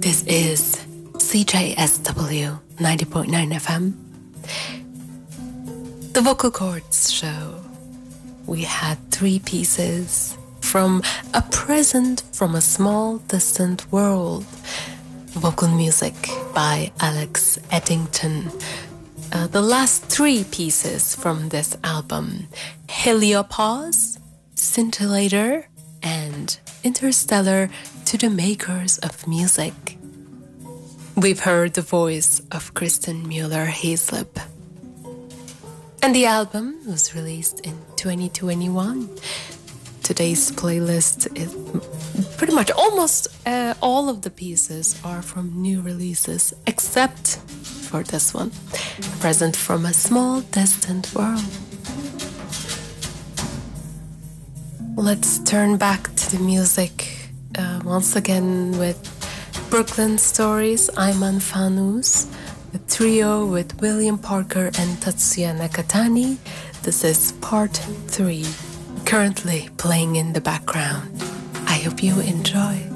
This is CJSW 90.9 FM, the Vocal Chords Show. We had 3 pieces from A Present from a Small Distant World, vocal music by Alex Eddington. The last 3 pieces from this album, Heliopause, Scintillator, and Interstellar to the Makers of Music. We've heard the voice of Kristen Mueller-Heslop. And the album was released in 2021. Today's playlist is pretty much almost all of the pieces are from new releases, except for this one, Present from a Small Distant World. Let's turn back to the music once again with Brooklyn Stories, Ayman Fanous, a trio with William Parker and Tatsuya Nakatani. This is part 3, currently playing in the background. I hope you enjoy.